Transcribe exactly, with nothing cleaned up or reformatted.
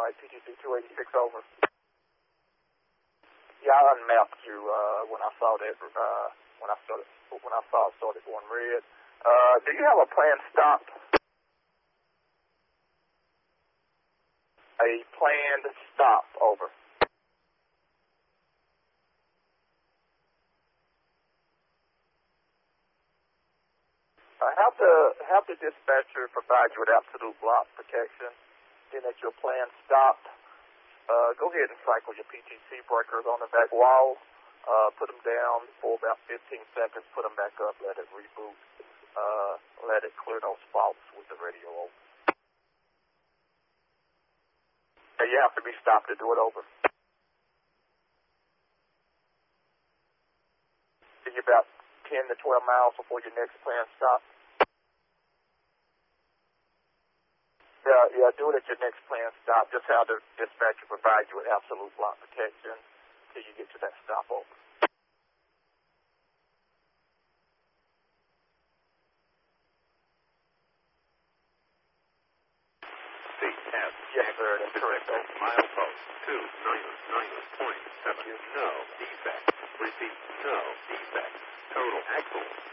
Mike, P T C two eighty-six over. Yeah, I unmapped you uh, when I saw that. Uh, when I started, when I saw it started going red. Uh, do you have a planned stop? A planned stop over. Uh, have the have the dispatcher provide you with absolute block protection. Then at your planned stop, uh, go ahead and cycle your P T C breakers on the back wall. Uh, put them down for about fifteen seconds. Put them back up. Let it reboot. Uh, let it clear those faults with the radio over. And you have to be stopped to do it over. You're about ten to twelve miles before your next planned stop. Yeah, yeah, do it at your next planned stop. Just have the dispatcher provide you with absolute block protection till you get to that stop over. C F. Yes, sir, that's correct. Milepost two nine nine point seven. No defect. Repeat, no defect. Total axle